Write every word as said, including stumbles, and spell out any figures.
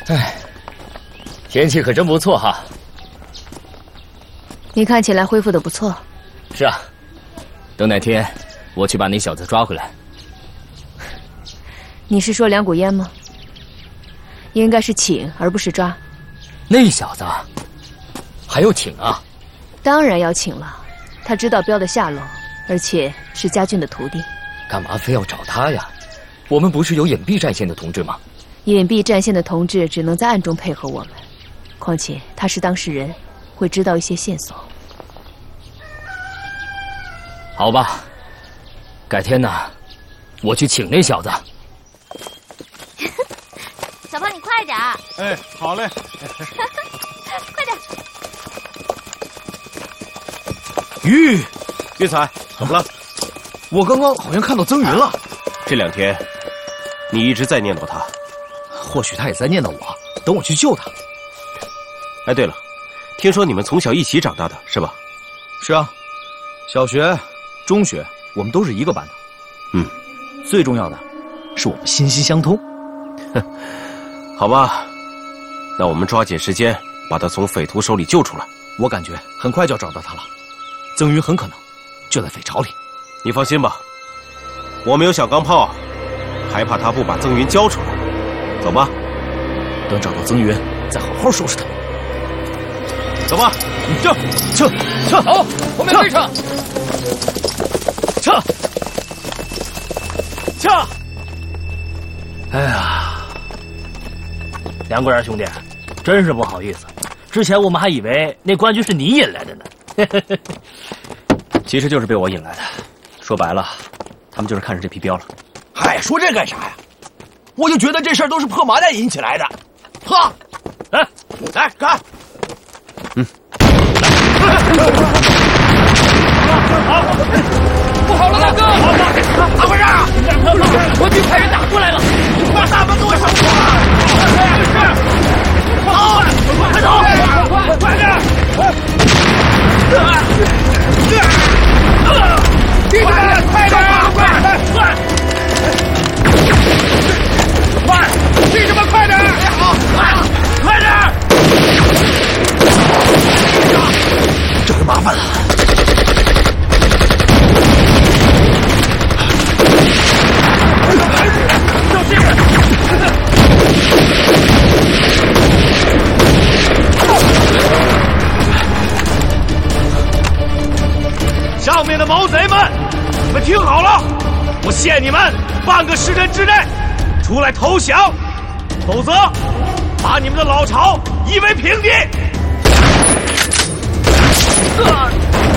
哎，天气可真不错哈。 你看起来恢复的不错。 是啊，等哪天我去把那小子抓回来。 你是说梁古烟吗？应该是请而不是抓。 那小子还要请啊？ 当然要请了，他知道镖的下落，而且是家俊的徒弟。 干嘛非要找他呀？我们不是有隐蔽战线的同志吗？ 隐蔽战线的同志只能在暗中配合我们，况且他是当事人，会知道一些线索。 好吧，改天呢，我去请那小子。 小胖，你快点儿！ 哎，好嘞， 快点！ 玉，玉彩，怎么了？我刚刚好像看到曾云了。 这两天，你一直在念叨他， 或许他也在念叨我。等我去救他。 哎，对了，听说你们从小一起长大的是吧？ 是啊，小学、中学我们都是一个班的。 嗯， 最重要的是我们心心相通。 哼，好吧，那我们抓紧时间把他从匪徒手里救出来。 我感觉很快就要找到他了，曾云很可能就在匪巢里。 你放心吧，我们有小钢炮，还怕他不把曾云交出来？走吧， 等找到曾云，再好好收拾他。走吧，撤撤撤！ 好，后面跟上， 撤撤！哎呀， 梁贵儿兄弟，真是不好意思，之前我们还以为那官军是你引来的呢。 其实就是被我引来的。说白了，他们就是看上这批镖了。 嗨，说这干啥呀？我就觉得这事儿都是破麻袋引起来的。呵，来来干！ 嗯，好， 不好了，大哥！ 怎么回事？ 国军派人打过来了， 把大门给我守住了！走，快走，快点！弟兄们，快点！快快快！弟兄们，快点！好，快快点！这回麻烦了。上面的毛贼们，你们听好了，我限你们半个时辰之内出来投降，否则把你们的老巢夷为平地。啊